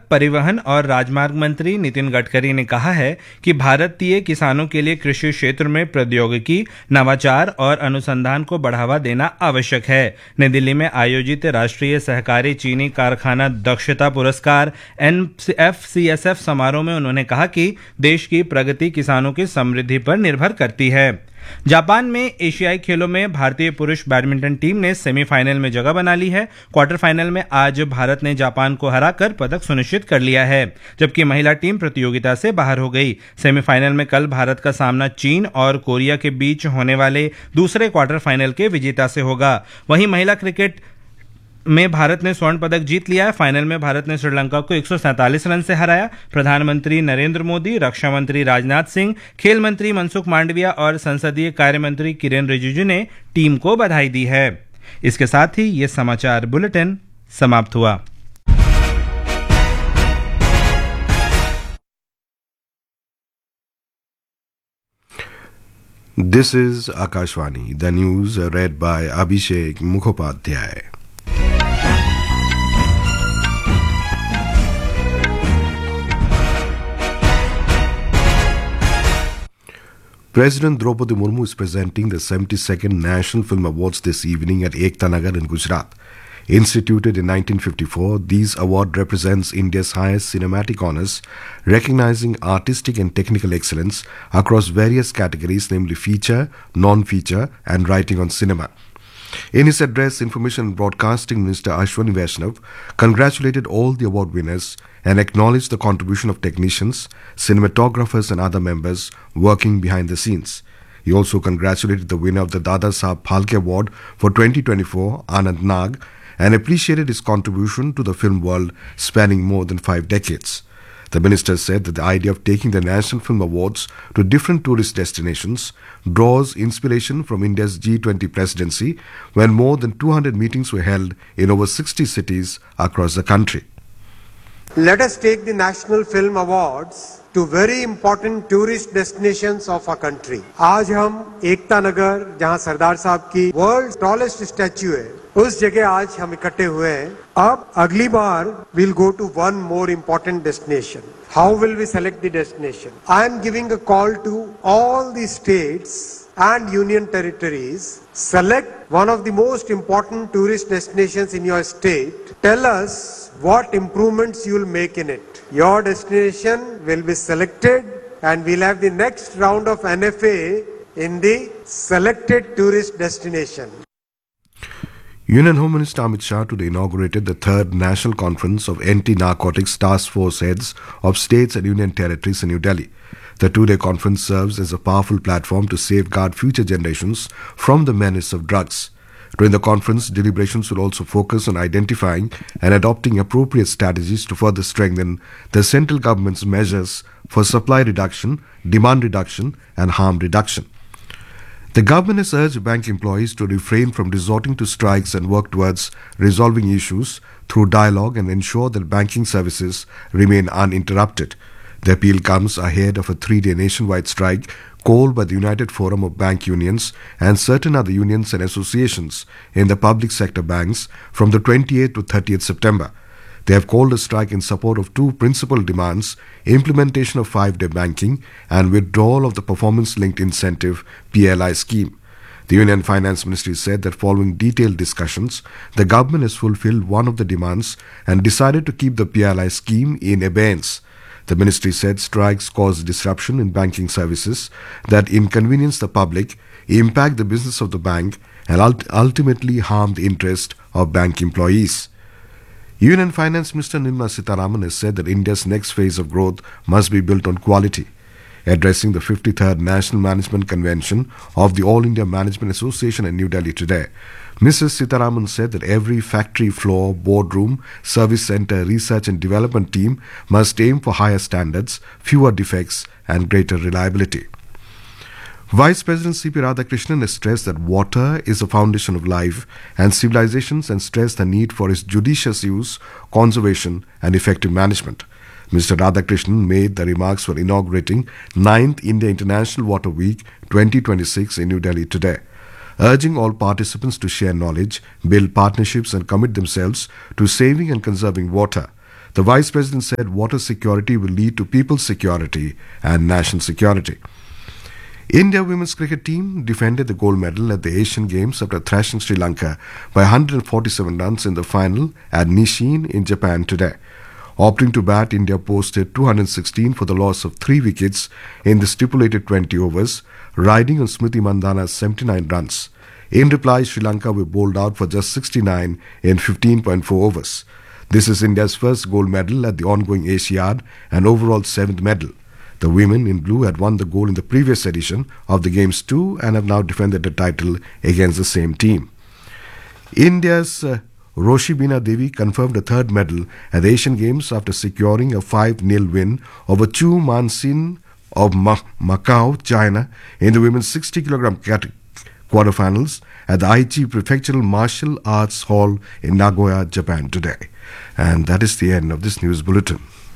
सड़क परिवहन और राजमार्ग मंत्री नितिन गडकरी ने कहा है कि भारतीय किसानों के लिए कृषि क्षेत्र में प्रौद्योगिकी, नवाचार और अनुसंधान को बढ़ावा देना आवश्यक है। नई दिल्ली में आयोजित राष्ट्रीय सहकारी चीनी कारखाना दक्षता पुरस्कार NFCSF समारोह में उन्होंने कहा कि देश की प्रगति किसानों की समृद्धि पर निर्भर करती है। जापान में एशियाई खेलों में भारतीय पुरुष बैडमिंटन टीम ने सेमीफाइनल में जगह बना ली है। क्वार्टर फाइनल में आज भारत ने जापान को हराकर पदक सुनिश्चित कर लिया है, जबकि महिला टीम प्रतियोगिता से बाहर हो गई। सेमीफाइनल में कल भारत का सामना चीन और कोरिया के बीच होने वाले दूसरे क्वार्टर फाइनल के विजेता से होगा। वहीं महिला क्रिकेट में भारत ने स्वर्ण पदक जीत लिया है। फाइनल में भारत ने श्रीलंका को 147 रन से हराया। प्रधानमंत्री नरेंद्र मोदी, रक्षा मंत्री राजनाथ सिंह, खेल मंत्री मनसुख मांडविया और संसदीय कार्य मंत्री किरेन रिजिजू ने टीम को बधाई दी है। इसके साथ ही ये समाचार बुलेटिन समाप्त हुआ। This is Akashvani. The news read by Abhishek Mukhopadhyay. President Draupadi Murmu is presenting the 72nd National Film Awards this evening at Ekta Nagar in Gujarat. Instituted in 1954, these award represents India's highest cinematic honors, recognizing artistic and technical excellence across various categories, namely feature, non-feature, and writing on cinema. In his address, Information and Broadcasting Minister Ashwani Vaishnav congratulated all the award winners and acknowledged the contribution of technicians, cinematographers and other members working behind the scenes. He also congratulated the winner of the Dada Saheb Phalke Award for 2024, Anand Nag, and appreciated his contribution to the film world spanning more than 5 decades. The minister said that the idea of taking the National Film Awards to different tourist destinations draws inspiration from India's G20 presidency, when more than 200 meetings were held in over 60 cities across the country. Let us take the National Film Awards to very important tourist destinations of our country. आज हम एकता नगर, जहां सरदार साहब की world tallest statue है, उस जगह आज हम इकट्ठे हुए हैं। अब अगली बार we'll go to one more important destination. How will we select the destination? I am giving a call to all the states and union territories. Select one of the most important tourist destinations in your state. Tell us what improvements you will make in it. Your destination will be selected and we'll have the next round of NFA in the selected tourist destination. Union Home Minister Amit Shah today inaugurated the 3rd National Conference of Anti-Narcotics Task Force Heads of States and Union Territories in New Delhi. The 2-day conference serves as a powerful platform to safeguard future generations from the menace of drugs. During the conference, deliberations will also focus on identifying and adopting appropriate strategies to further strengthen the central government's measures for supply reduction, demand reduction, and harm reduction. The government has urged bank employees to refrain from resorting to strikes and work towards resolving issues through dialogue and ensure that banking services remain uninterrupted. The appeal comes ahead of a 3-day nationwide strike called by the United Forum of Bank Unions and certain other unions and associations in the public sector banks from the 28th to 30th September. They have called a strike in support of 2 principal demands: implementation of 5-day banking and withdrawal of the performance-linked incentive PLI scheme. The Union Finance Ministry said that following detailed discussions, the government has fulfilled one of the demands and decided to keep the PLI scheme in abeyance. The ministry said strikes cause disruption in banking services that inconvenience the public, impact the business of the bank, and ultimately harm the interest of bank employees. Union Finance Minister Nirmala Sitharaman has said that India's next phase of growth must be built on quality. Addressing the 53rd National Management Convention of the All India Management Association in New Delhi today, Mrs. Sitharaman said that every factory floor, boardroom, service center, research and development team must aim for higher standards, fewer defects and greater reliability. Vice President C.P. Radhakrishnan has stressed that water is the foundation of life and civilizations, and stressed the need for its judicious use, conservation and effective management. Mr. Radhakrishnan made the remarks while inaugurating 9th India International Water Week 2026 in New Delhi today, urging all participants to share knowledge, build partnerships and commit themselves to saving and conserving water. The Vice President said water security will lead to people's security and national security. India women's cricket team defended the gold medal at the Asian Games after thrashing Sri Lanka by 147 runs in the final at Nishin in Japan today. Opting to bat, India posted 216 for the loss of 3 wickets in the stipulated 20 overs, riding on Smriti Mandhana's 79 runs. In reply, Sri Lanka were bowled out for just 69 in 15.4 overs. This is India's first gold medal at the ongoing Asiad and overall 7th medal. The women in blue had won the gold in the previous edition of the Games too and have now defended the title against the same team. India's Roshibina Devi confirmed a 3rd medal at the Asian Games after securing a 5-0 win over Chu Mansin of Macau, China in the women's 60 kg quarterfinals at the Aichi Prefectural Martial Arts Hall in Nagoya, Japan today. And that is the end of this news bulletin.